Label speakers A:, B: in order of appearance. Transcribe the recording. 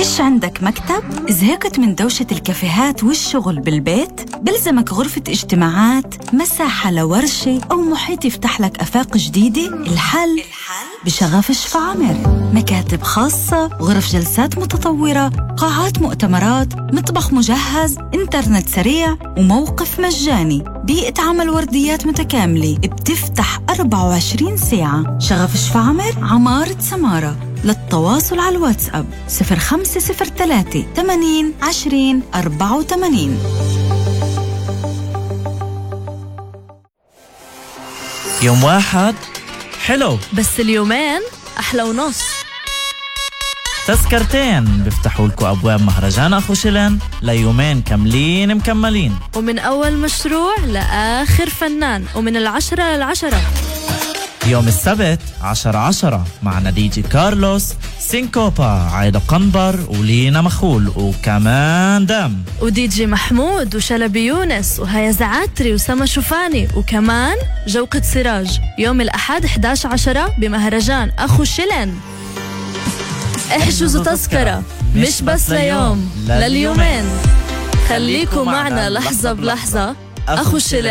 A: فيش عندك مكتب؟ زهقت من دوشة الكافيهات والشغل بالبيت؟ بلزمك غرفة اجتماعات، مساحة لورشة أو محيط يفتح لك آفاق جديدة؟ الحل بشغف شفا عمر. مكاتب خاصة، غرف جلسات متطورة، قاعات مؤتمرات، مطبخ مجهز، إنترنت سريع وموقف مجاني. بيئة عمل ورديات متكاملة بتفتح 24 ساعة. شغف شفا عمر، عمارة سمارة. للتواصل على الواتساب 0503 80 20 84.
B: يوم واحد حلو،
C: بس اليومين أحلى ونص.
B: تذكرتين بيفتحوا لكم أبواب مهرجان أخو شلن ليومين كاملين مكملين،
C: ومن أول مشروع لآخر فنان، ومن 10 ل10.
B: يوم السبت 10/10 مع ديجي كارلوس، سينكوبا، عايدة قنبر ولينا مخول وكمان دم،
C: وديجي محمود وشلبي يونس وهيا زعاتري وسما شوفاني، وكمان جوقة سراج. يوم الأحد 11/10 بمهرجان أخو شلن. احجزوا تذكرة مش بس ليوم، لليومين. خليكم معنا لحظة بلحظة. أخو شلن.